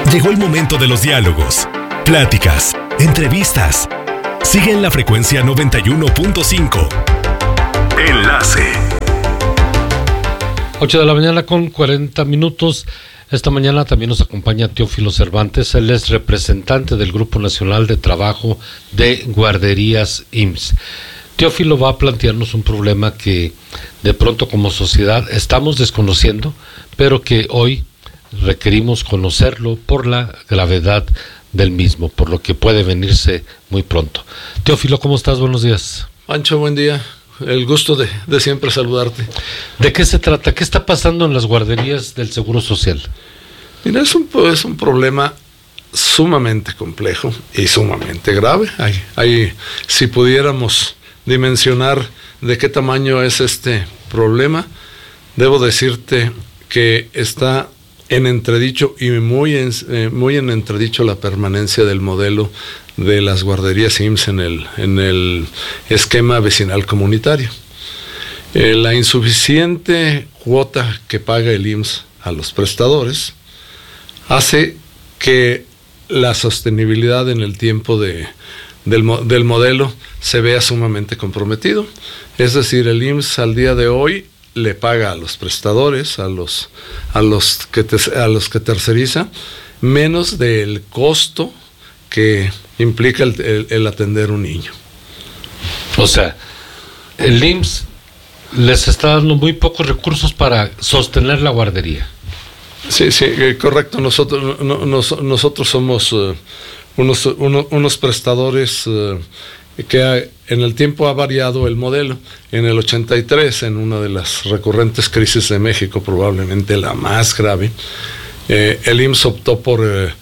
Llegó el momento de los diálogos, pláticas, entrevistas. Sigue en la frecuencia 91.5. Enlace. 8 de la mañana con 40 minutos. Esta mañana también nos acompaña Teófilo Cervantes. Él es representante del Grupo Nacional de Trabajo de Guarderías IMSS. Teófilo va a plantearnos un problema que de pronto como sociedad estamos desconociendo, pero que hoy requerimos conocerlo por la gravedad del mismo, por lo que puede venirse muy pronto. Teófilo, ¿cómo estás? Buenos días. Pancho, buen día. El gusto de siempre saludarte. ¿De qué se trata? ¿Qué está pasando en las guarderías del Seguro Social? Mira, es un problema sumamente complejo y sumamente grave. Si pudiéramos dimensionar de qué tamaño es este problema, debo decirte que está en entredicho y muy en entredicho la permanencia del modelo de las guarderías IMSS en el esquema vecinal comunitario. La insuficiente cuota que paga el IMSS a los prestadores hace que la sostenibilidad en el tiempo del modelo se vea sumamente comprometido. Es decir, el IMSS al día de hoy le paga a los prestadores, a los que terceriza, menos del costo que implica el atender un niño. O sea, el IMSS les está dando muy pocos recursos para sostener la guardería. Sí, correcto. Nosotros somos unos prestadores que en el tiempo ha variado el modelo. En el 83, en una de las recurrentes crisis de México, probablemente la más grave, el IMSS optó por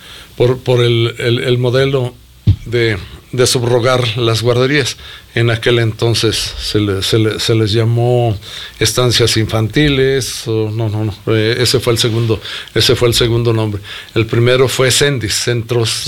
el modelo de subrogar las guarderías. En aquel entonces se les llamó estancias infantiles. Ese fue el segundo nombre. El primero fue CENDIS, Centros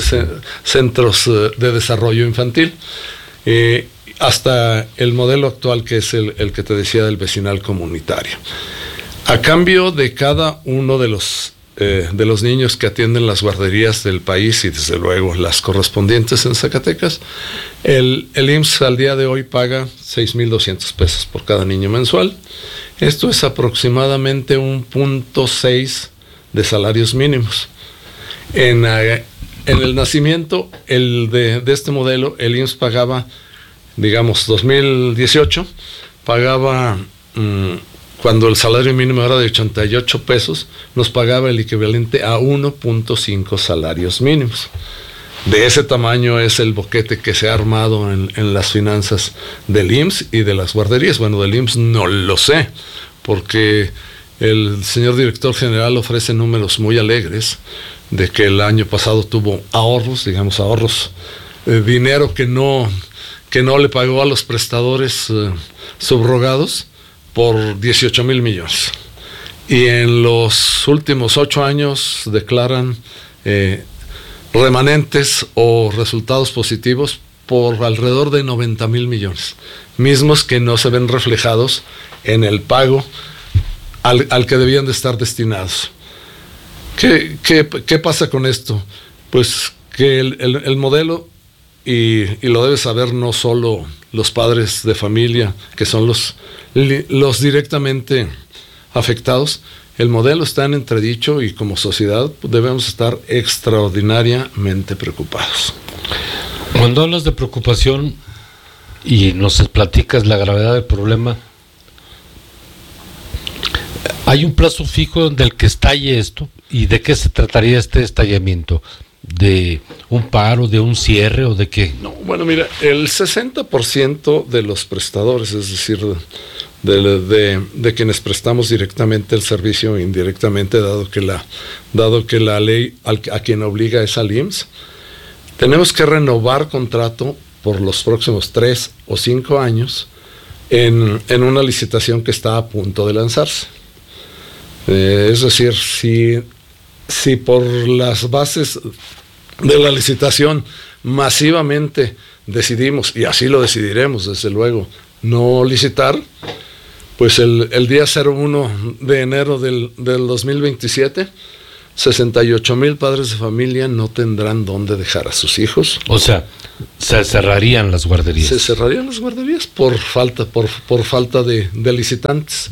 de Desarrollo Infantil, hasta el modelo actual, que es el que te decía, del vecinal comunitario. A cambio de cada uno de los niños que atienden las guarderías del país, y desde luego las correspondientes en Zacatecas, el IMSS al día de hoy paga 6,200 pesos por cada niño mensual. Esto es aproximadamente 1.6 de salarios mínimos. En el nacimiento de este modelo, el IMSS pagaba, digamos, 2018, pagaba... cuando el salario mínimo era de 88 pesos, nos pagaba el equivalente a 1.5 salarios mínimos. De ese tamaño es el boquete que se ha armado en las finanzas del IMSS y de las guarderías. Bueno, del IMSS no lo sé, porque el señor director general ofrece números muy alegres de que el año pasado tuvo ahorros, dinero que no le pagó a los prestadores subrogados, por 18,000 millones. Y en los últimos 8 años declaran remanentes o resultados positivos por alrededor de 90,000 millones, mismos que no se ven reflejados en el pago al que debían de estar destinados. ¿Qué pasa con esto? Pues que el modelo, y lo debe saber no solo los padres de familia, que son los directamente afectados, el modelo está en entredicho y como sociedad debemos estar extraordinariamente preocupados. Cuando hablas de preocupación y nos platicas la gravedad del problema, ¿hay un plazo fijo del que estalle esto? ¿Y de qué se trataría este estallamiento? ¿De un paro, de un cierre o de qué? No, bueno, mira, el 60% de los prestadores, es decir, de quienes prestamos directamente el servicio, indirectamente, dado que la ley a quien obliga es al IMSS, tenemos que renovar contrato por los próximos 3 o 5 años en una licitación que está a punto de lanzarse. Es decir, si por las bases de la licitación masivamente decidimos, y así lo decidiremos desde luego, no licitar, pues el día 01 de enero del 2027 68,000 padres de familia no tendrán dónde dejar a sus hijos. O sea, se cerrarían las guarderías. Se cerrarían las guarderías por falta de licitantes.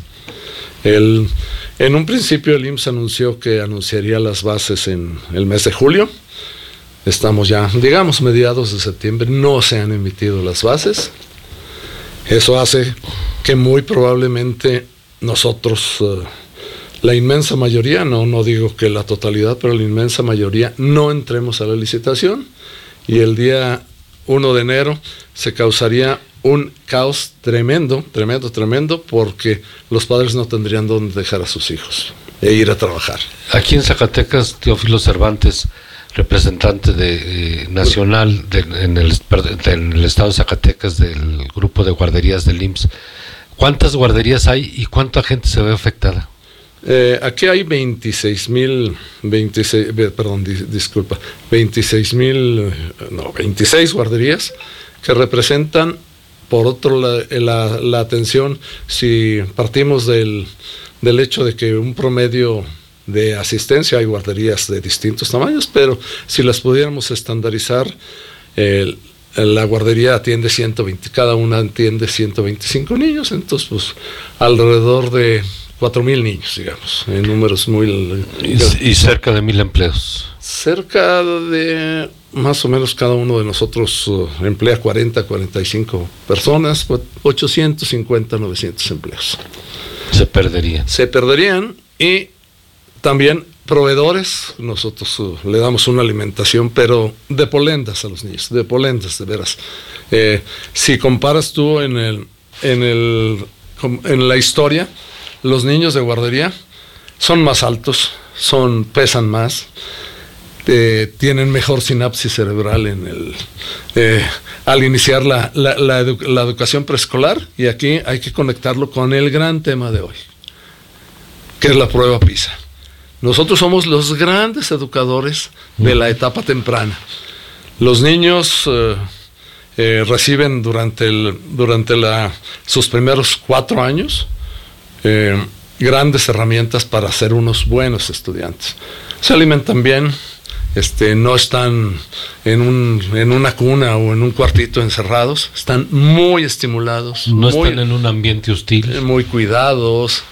En un principio el IMSS anunció que anunciaría las bases en el mes de julio. Estamos ya, digamos, mediados de septiembre, no se han emitido las bases. Eso hace que muy probablemente nosotros, la inmensa mayoría, no digo que la totalidad, pero la inmensa mayoría, no entremos a la licitación, y el día 1 de enero se causaría un caos tremendo, porque los padres no tendrían dónde dejar a sus hijos e ir a trabajar. Aquí en Zacatecas, Teófilo Cervantes, representante nacional en el estado de Zacatecas del grupo de guarderías del IMSS, ¿cuántas guarderías hay y cuánta gente se ve afectada? Aquí hay 26 guarderías que representan, por otro lado, la atención, si partimos del hecho de que un promedio de asistencia, hay guarderías de distintos tamaños, pero si las pudiéramos estandarizar, la guardería atiende 120, cada una atiende 125 niños, entonces pues alrededor de 4,000 niños, digamos, en números muy... Y cerca de 1,000 empleos. Cerca de, más o menos, cada uno de nosotros emplea 45 personas, 850, 900 empleos. Se perderían, y también proveedores. Nosotros le damos una alimentación, pero de polendas a los niños, de veras. Si comparas tú en la historia, los niños de guardería son más altos, pesan más, tienen mejor sinapsis cerebral al iniciar la educación preescolar, y aquí hay que conectarlo con el gran tema de hoy, que es la prueba PISA. Nosotros somos los grandes educadores de la etapa temprana. Los niños reciben durante sus primeros 4 años grandes herramientas para ser unos buenos estudiantes. Se alimentan bien, no están en una cuna o en un cuartito encerrados, están muy estimulados. No están en un ambiente hostil. Muy cuidados.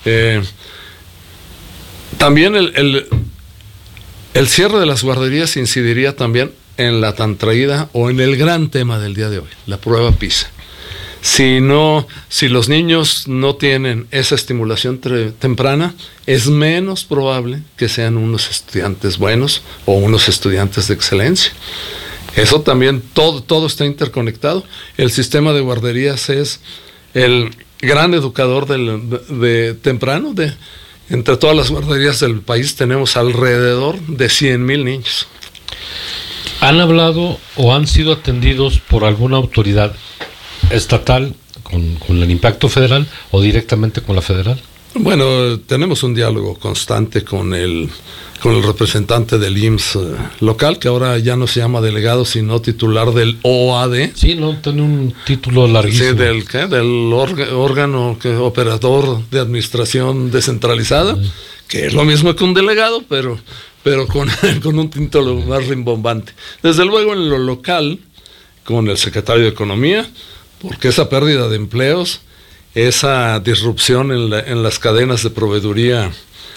También el cierre de las guarderías incidiría también en la tan traída o en el gran tema del día de hoy, la prueba PISA. Si los niños no tienen esa estimulación temprana, es menos probable que sean unos estudiantes buenos o unos estudiantes de excelencia. Eso también, todo está interconectado. El sistema de guarderías es el gran educador de temprano. Entre todas las guarderías del país tenemos alrededor de 100,000 niños. ¿Han hablado o han sido atendidos por alguna autoridad estatal con el impacto federal o directamente con la federal? Bueno, tenemos un diálogo constante con el representante del IMSS local, que ahora ya no se llama delegado, sino titular del OAD. Sí, no, tiene un título larguísimo. Sí, del órgano operador de administración descentralizada, que es lo mismo que un delegado, pero con un título más rimbombante. Desde luego en lo local, con el secretario de Economía, porque esa pérdida de empleos, esa disrupción en las cadenas de proveeduría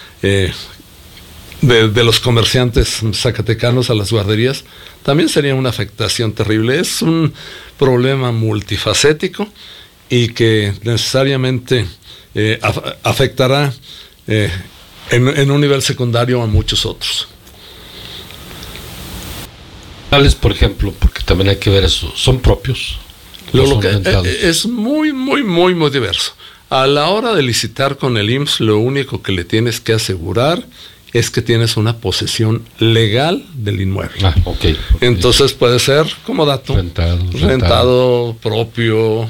de los comerciantes zacatecanos a las guarderías, también sería una afectación terrible. Es un problema multifacético y que necesariamente afectará en un nivel secundario a muchos otros. Por ejemplo, porque también hay que ver eso, ¿son propios? Lo que es muy diverso. A la hora de licitar con el IMSS, lo único que le tienes que asegurar es que tienes una posesión legal del inmueble. Okay. Entonces puede ser, como dato, rentado propio,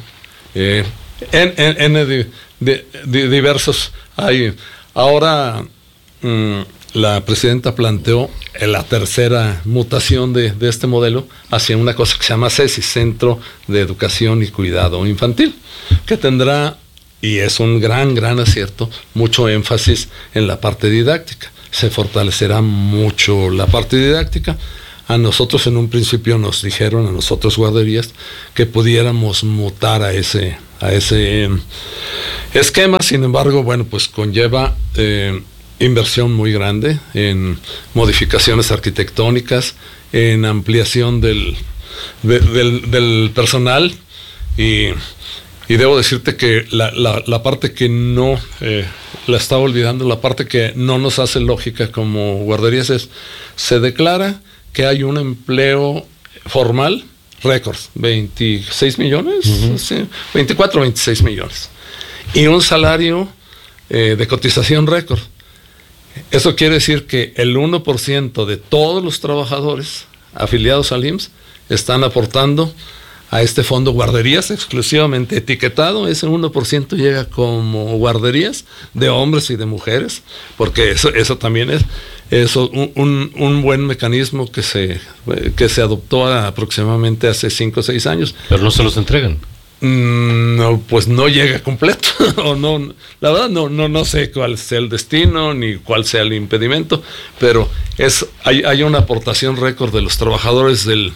diversos. Ahora la presidenta planteó la tercera mutación de este modelo hacia una cosa que se llama CESI, Centro de Educación y Cuidado Infantil, que tendrá, y es un gran acierto, mucho énfasis en la parte didáctica. se fortalecerá mucho la parte didáctica. A nosotros en un principio nos dijeron, a nosotros guarderías, que pudiéramos mutar a ese esquema. Sin embargo, bueno, pues conlleva inversión muy grande en modificaciones arquitectónicas, en ampliación del personal, y debo decirte que la parte que no la estaba olvidando, la parte que no nos hace lógica como guarderías es: se declara que hay un empleo formal récord, 26 millones, sí, 24 o 26 millones, y un salario de cotización récord. Eso quiere decir que el 1% de todos los trabajadores afiliados al IMSS están aportando a este fondo guarderías exclusivamente etiquetado. Ese 1% llega como guarderías de hombres y de mujeres, porque eso también es un buen mecanismo que se adoptó aproximadamente hace 5 o 6 años. Pero no se los entregan. No, pues no llega completo. O no, la verdad no sé cuál sea el destino ni cuál sea el impedimento, pero hay una aportación récord de los trabajadores del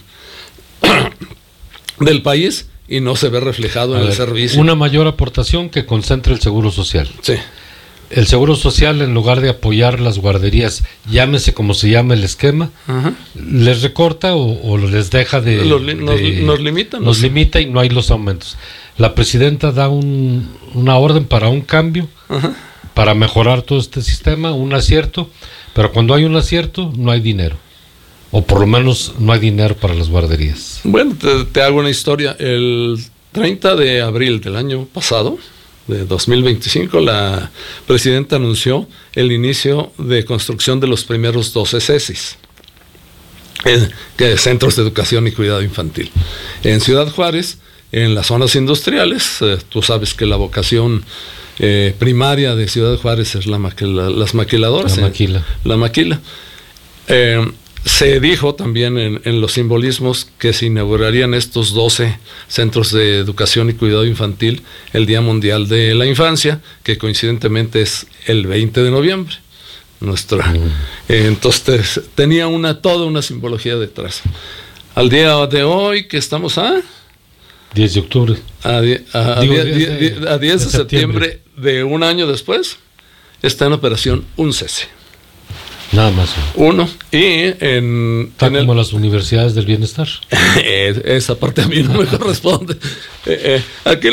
país, y no se ve reflejado en el servicio. Una mayor aportación que concentra el Seguro Social. Sí. El Seguro Social, en lugar de apoyar las guarderías, llámese como se llame el esquema, les recorta o les deja de... Nos limita. Nos limita, y no hay los aumentos. La presidenta da una orden para un cambio, para mejorar todo este sistema, un acierto, pero cuando hay un acierto no hay dinero. O por lo menos no hay dinero para las guarderías. Bueno, te hago una historia. El 30 de abril del año pasado, de 2025, la presidenta anunció el inicio de construcción de los primeros 12 CECIs, Centros de Educación y Cuidado Infantil. En Ciudad Juárez, en las zonas industriales, tú sabes que la vocación primaria de Ciudad Juárez es las maquiladoras. La maquila. Se dijo también en los simbolismos que se inaugurarían estos 12 centros de educación y cuidado infantil el Día Mundial de la Infancia, que coincidentemente es el 20 de noviembre. Entonces tenía toda una simbología detrás. Al día de hoy, que estamos a 10 de octubre. A 10 de septiembre de un año después, está en operación un cese. Nada más. Uno. Y como las universidades del bienestar. Esa parte a mí no me corresponde. Aquí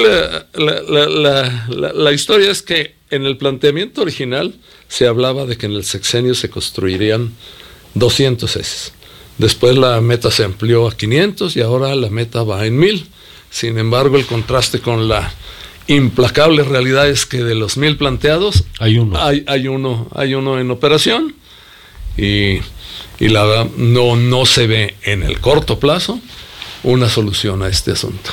la historia es que en el planteamiento original se hablaba de que en el sexenio se construirían 200 CECIs. Después la meta se amplió a 500 y ahora la meta va en 1000. Sin embargo, el contraste con la implacable realidad es que de los 1000 planteados hay uno en operación. Y la verdad no se ve en el corto plazo una solución a este asunto.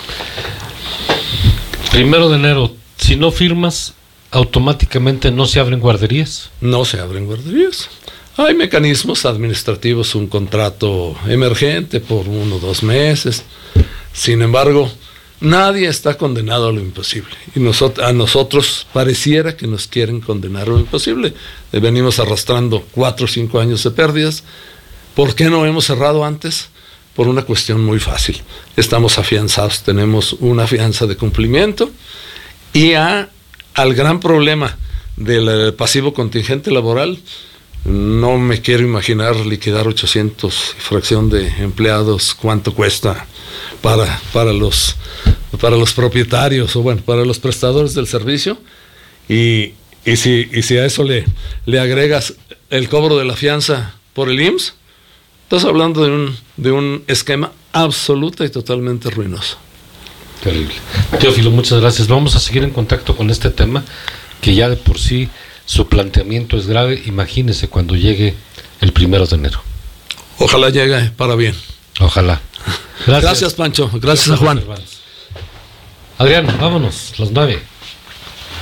1 de enero, si no firmas, automáticamente no se abren guarderías. No se abren guarderías. Hay mecanismos administrativos, un contrato emergente por 1 o 2 meses. Sin embargo, nadie está condenado a lo imposible. Y a nosotros pareciera que nos quieren condenar a lo imposible. Venimos arrastrando 4 o 5 años de pérdidas. ¿Por qué no hemos cerrado antes? Por una cuestión muy fácil. Estamos afianzados, tenemos una fianza de cumplimiento. Y al gran problema del pasivo contingente laboral, no me quiero imaginar liquidar 800 y fracción de empleados, cuánto cuesta para los propietarios, o bueno, para los prestadores del servicio. Y si a eso le agregas el cobro de la fianza por el IMSS, estás hablando de un esquema absoluta y totalmente ruinoso. Terrible. Teófilo, muchas gracias. Vamos a seguir en contacto con este tema, que ya de por sí su planteamiento es grave. Imagínese cuando llegue el 1 de enero. Ojalá llegue para bien. Ojalá. Gracias Pancho. Gracias a Juan. Adrián, vámonos, las 9.